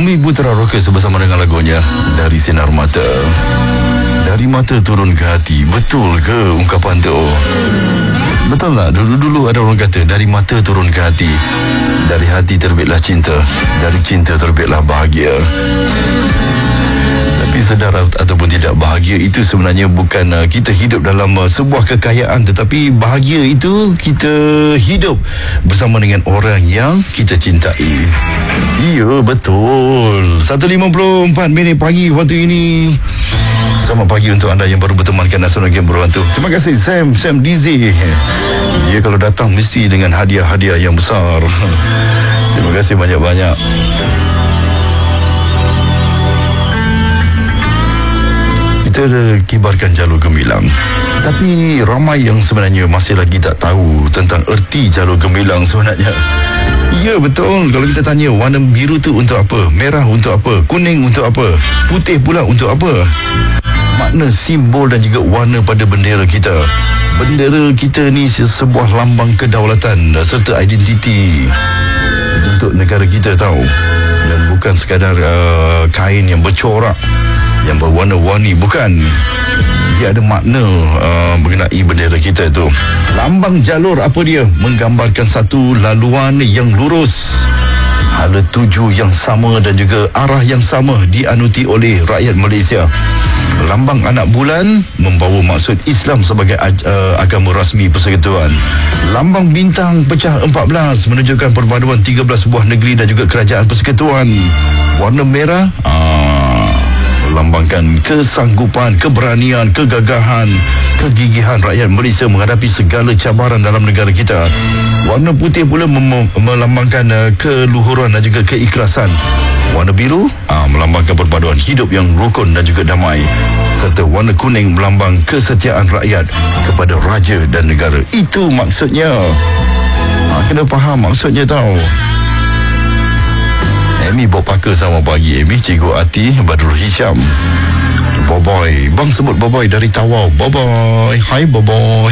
Umi Putra Rockers bersama dengan lagunya Dari Sinar Mata. Dari mata turun ke hati. Betul ke ungkapan tu? Betul tak? Dulu-dulu ada orang kata dari mata turun ke hati, dari hati terbitlah cinta, dari cinta terbitlah bahagia. Tapi sedar ataupun tidak, bahagia itu sebenarnya bukan kita hidup dalam sebuah kekayaan, tetapi bahagia itu kita hidup bersama dengan orang yang kita cintai. Ya, betul. 1.54 minit pagi waktu ini. Selamat pagi untuk anda yang baru bertemankan Nasional Game Berhantu. Terima kasih Sam Dizzy. Dia kalau datang mesti dengan hadiah-hadiah yang besar. Terima kasih banyak-banyak. Kita kibarkan jalur gemilang, tapi ramai yang sebenarnya masih lagi tak tahu tentang erti jalur gemilang sebenarnya. Ya, betul. Kalau kita tanya warna biru tu untuk apa, merah untuk apa, kuning untuk apa, putih pula untuk apa, makna, simbol dan juga warna pada bendera kita. Bendera kita ni sebuah lambang kedaulatan serta identiti untuk negara kita tahu. Dan bukan sekadar kain yang bercorak, yang berwarna-warni, bukan. Dia ada makna mengenai bendera kita tu. Lambang jalur apa dia? Menggambarkan satu laluan yang lurus, hala tuju yang sama dan juga arah yang sama dianuti oleh rakyat Malaysia. Lambang anak bulan membawa maksud Islam sebagai agama rasmi persekutuan. Lambang bintang pecah 14 menunjukkan perpaduan 13 buah negeri dan juga kerajaan persekutuan. Warna merah melambangkan kesanggupan, keberanian, kegagahan, kegigihan rakyat Malaysia menghadapi segala cabaran dalam negara kita. Warna putih pula melambangkan keluhuran dan juga keikhlasan. Warna biru melambangkan perpaduan hidup yang rukun dan juga damai. Serta warna kuning melambang kesetiaan rakyat kepada raja dan negara. Itu maksudnya. Kena faham maksudnya tau. Amy bawa pakar sama pagi. Amy, Cikgu Ati, Badrul Hisham, Boboy. Bang sebut Boboy dari Tawau. Boboy. Hai Boboy.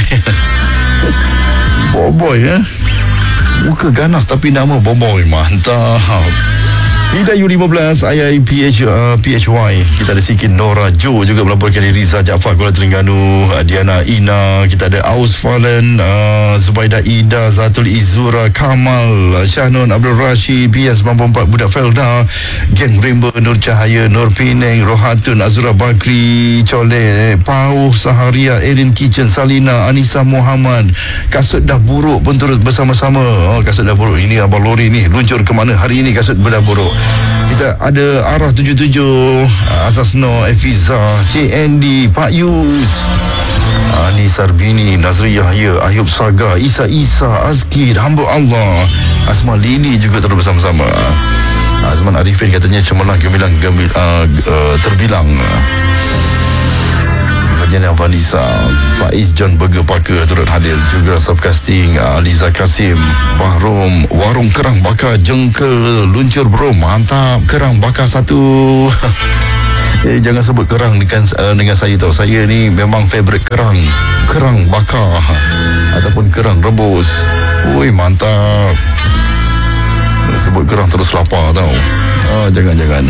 Boboy muka ganas tapi nama Boboy. Mantap. Hidayu 15 PHY. Kita ada Sikit Nora Jo juga melaporkan dari Riza Jaafar Kuala Terengganu, Diana Ina. Kita ada Aus Falen, Zubaida Ida, Zatul Izura, Kamal, Syahnun Abdul Rashid, PS 94 Budak Felda, Geng Rainbow, Nur Cahaya, Nur Penang, Rohatun, Azura Bakri, Cole, Pau, Saharia, Erin Kitchen, Salina, Anissa Muhammad. Kasut dah buruk pun turut bersama-sama. Kasut dah buruk. Ini Abang Lori ni luncur ke mana hari ini kasut dah buruk. Kita ada Arah 77, Asasno, Efiza, CND, Pak Yus, Ani Sarbini, Nazri Yahya, Ayub Saga, Isa, Azkid, Hamba Allah, Asma Lili juga terus bersama-sama. Azman Arifin katanya cemerlang gemilang terbilang. Bagian Vanessa, Faiz John Burger Parker turut hadir juga. Self-casting Aliza Kasim, Bahrom, Warung Kerang Bakar Jengkel luncur bro. Mantap. Kerang bakar satu. Jangan sebut kerang dengan saya tau. Saya ni memang favourite kerang bakar ataupun kerang rebus. Ui, mantap. Sebut kerang terus lapar tau. Jangan.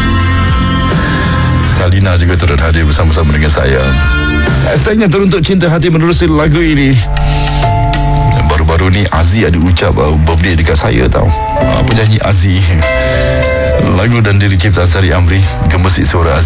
Salina juga turut hadir bersama-sama dengan saya. Hashtagnya teruntuk cinta hati menerusi lagu ini. Baru-baru ni Aziz ada ucap birthday dekat saya tau. Penyanyi Aziz. Lagu dan diri ciptaan Sari Amri, Gemesit Suara Aziz.